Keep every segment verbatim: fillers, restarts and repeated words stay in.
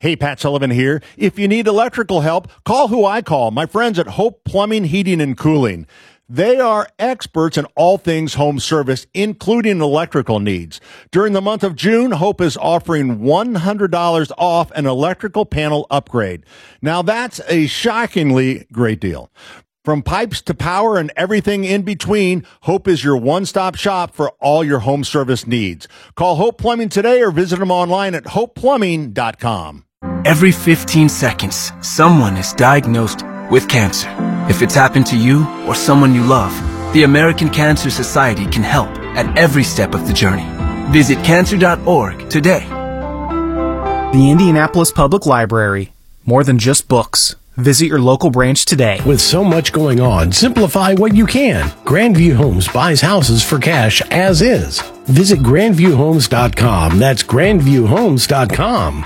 Hey, Pat Sullivan here. If you need electrical help, call who I call, my friends at Hope Plumbing, Heating, and Cooling. They are experts in all things home service, including electrical needs. During the month of June, Hope is offering one hundred dollars off an electrical panel upgrade. Now, that's a shockingly great deal. From pipes to power and everything in between, Hope is your one-stop shop for all your home service needs. Call Hope Plumbing today or visit them online at hope plumbing dot com. Every fifteen seconds, someone is diagnosed with cancer. If it's happened to you or someone you love, the American Cancer Society can help at every step of the journey. Visit cancer dot org today. The Indianapolis Public Library. More than just books. Visit your local branch today. With so much going on, simplify what you can. Grandview Homes buys houses for cash as is. Visit grandview homes dot com. That's grandview homes dot com.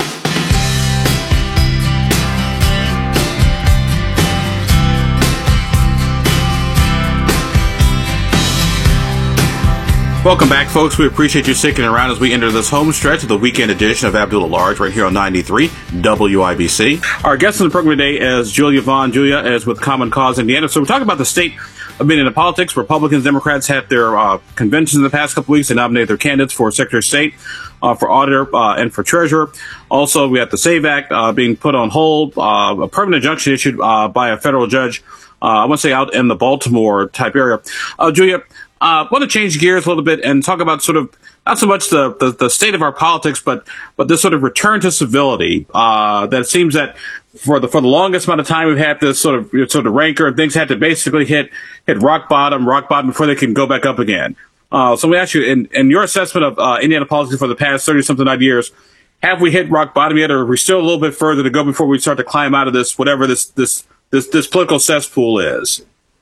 Welcome back, folks. We appreciate you sticking around as we enter this home stretch of the weekend edition of Abdul at Large right here on ninety-three W I B C. Our guest on the program today is Julia Vaughn. Julia is with Common Cause Indiana. So we're talking about the state of Indiana politics. Republicans, Democrats had their uh, conventions in the past couple weeks. They nominated their candidates for Secretary of State, uh, for Auditor, uh, and for Treasurer. Also, we have the SAVE Act uh, being put on hold, uh, a permanent injunction issued uh, by a federal judge, uh, I want to say out in the Baltimore type area. Uh, Julia, I uh, want to change gears a little bit and talk about sort of not so much the, the, the state of our politics, but but this sort of return to civility. Uh, that it seems that for the for the longest amount of time we've had this sort of sort of rancor, and things had to basically hit hit rock bottom, rock bottom before they can go back up again. Uh, so we ask you, in, in your assessment of uh, Indiana politics for the past thirty something odd years, have we hit rock bottom yet, or are we still a little bit further to go before we start to climb out of this whatever this this this, this political cesspool is?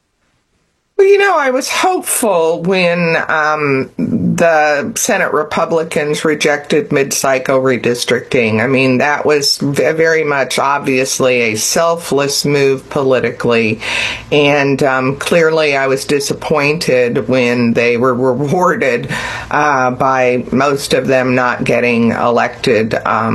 Well, you know, I was hopeful when um, the Senate Republicans rejected mid-cycle redistricting. I mean, that was very much obviously a selfless move politically. And um, clearly I was disappointed when they were rewarded uh, by most of them not getting elected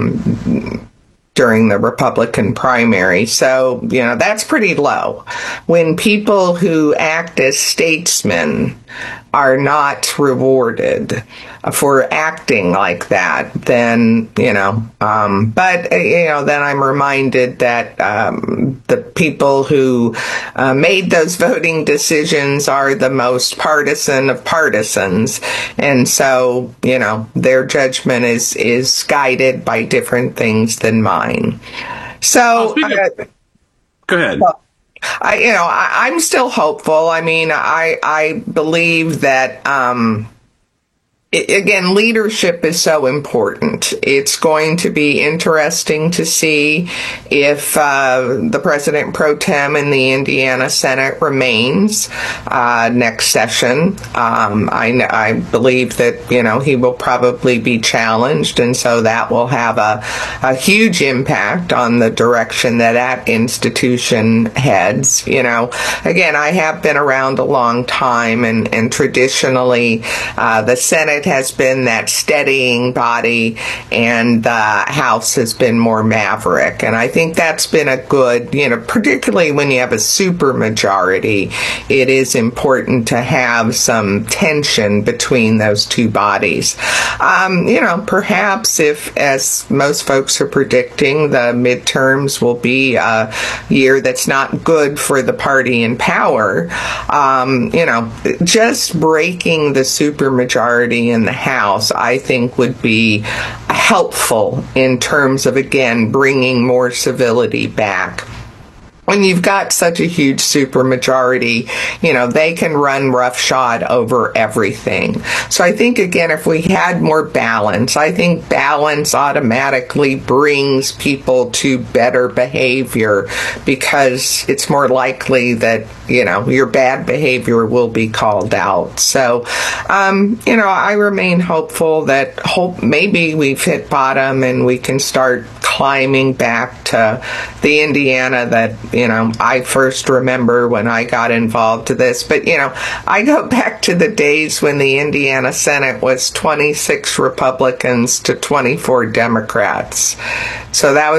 um during the Republican primary. So, you know, that's pretty low. When people who act as statesmen are not rewarded for acting like that, then, you know, um, but, you know, then I'm reminded that um, the people who uh, made those voting decisions are the most partisan of partisans. And so, you know, their judgment is, is guided by different things than mine. So, oh, uh, go ahead. Well, I, you know, I, I'm still hopeful. I mean, I, I believe that, um, it, again, leadership is so important. It's going to be interesting to see if uh, the president pro tem in the Indiana Senate remains uh, next session. Um, I, I believe that, you know, he will probably be challenged, and so that will have a, a huge impact on the direction that that institution heads. You know, again, I have been around a long time, and, and traditionally uh, the Senate has been that steadying body, and the House has been more maverick. And I think that's been a good, you know, particularly when you have a supermajority, it is important to have some tension between those two bodies. Um, you know, perhaps if, as most folks are predicting, the midterms will be a year that's not good for the party in power, um, you know, just breaking the supermajority in the House, I think, would be helpful in terms of, again, bringing more civility back. When you've got such a huge supermajority, you know, they can run roughshod over everything. So I think, again, if we had more balance, I think balance automatically brings people to better behavior, because it's more likely that, you know, your bad behavior will be called out. So, um, you know, I remain hopeful that hope maybe we've hit bottom and we can start climbing back to the Indiana that, you know, I first remember when I got involved to this. But, you know, I go back to the days when the Indiana Senate was twenty-six Republicans to twenty-four Democrats. So that was